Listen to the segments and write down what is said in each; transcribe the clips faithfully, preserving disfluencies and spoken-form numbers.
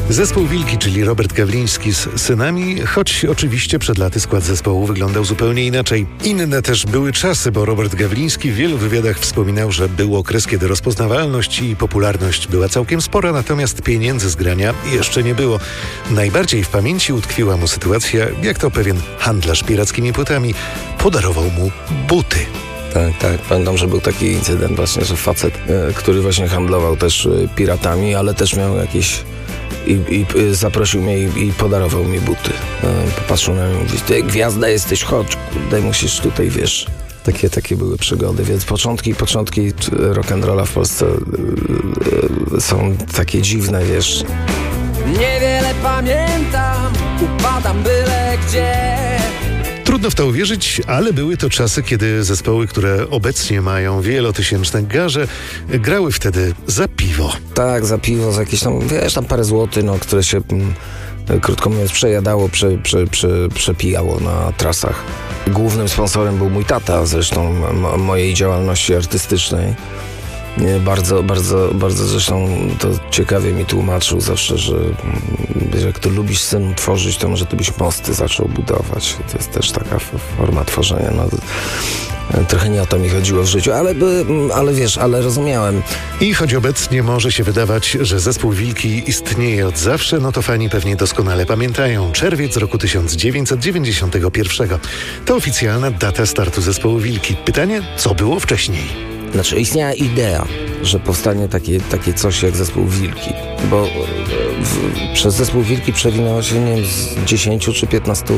Zespół Wilki, czyli Robert Gawliński z synami, choć oczywiście przed laty skład zespołu wyglądał zupełnie inaczej. Inne też były czasy, bo Robert Gawliński w wielu wywiadach wspominał, że był okres, kiedy rozpoznawalność i popularność była całkiem spora, natomiast pieniędzy z grania jeszcze nie było. Najbardziej w pamięci utkwiła mu sytuacja, jak to pewien handlarz pirackimi płytami podarował mu buty. Tak, tak. Pamiętam, że był taki incydent właśnie, że facet, e, który właśnie handlował też e, piratami, ale też miał jakieś... I, i y, zaprosił mnie i, i podarował mi buty. E, popatrzył na mnie i mówi, ty gwiazda jesteś, chodź, kurde, musisz tutaj, wiesz. Takie, takie były przygody, więc początki, początki rock'n'rolla w Polsce y, y, są takie dziwne, wiesz. Niewiele pamiętam, upadam byle gdzie. Trudno w to uwierzyć, ale były to czasy, kiedy zespoły, które obecnie mają wielotysięczne garze, grały wtedy za piwo. Tak, za piwo, za jakieś tam, wiesz, tam parę złotych, no, które się, mm, krótko mówiąc, przejadało, prze, prze, prze, przepijało na trasach. Głównym sponsorem był mój tata, zresztą m- mojej działalności artystycznej. Nie, bardzo, bardzo, bardzo zresztą to ciekawie mi tłumaczył zawsze, że wiesz, jak to lubisz synu tworzyć, to może ty byś mosty zaczął budować. To jest też taka forma tworzenia. No, trochę nie o to mi chodziło w życiu, ale, ale wiesz, ale rozumiałem. I choć obecnie może się wydawać, że zespół Wilki istnieje od zawsze, no to fani pewnie doskonale pamiętają. Czerwiec roku tysiąc dziewięćset dziewięćdziesiątego pierwszego. To oficjalna data startu zespołu Wilki. Pytanie, co było wcześniej? Znaczy istniała idea, że powstanie takie, takie coś jak zespół Wilki, bo w, przez zespół Wilki przewinęło się, nie wiem, z dziesięciu czy piętnastu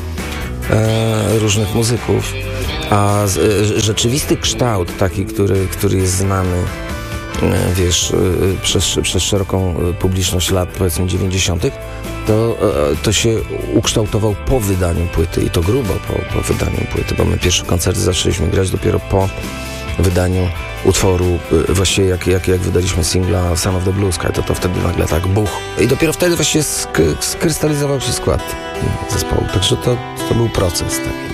e, różnych muzyków, a z, e, rzeczywisty kształt taki, który, który jest znany, e, wiesz, e, przez, przez szeroką publiczność lat, powiedzmy dziewięćdziesiątych, to, e, to się ukształtował po wydaniu płyty i to grubo po, po wydaniu płyty, bo my pierwsze koncerty zaczęliśmy grać dopiero po wydaniu utworu, właściwie jak, jak, jak wydaliśmy singla Son of the Blue Sky, to to wtedy nagle tak buch. I dopiero wtedy właściwie sk- skrystalizował się skład zespołu. Także to, to był proces taki.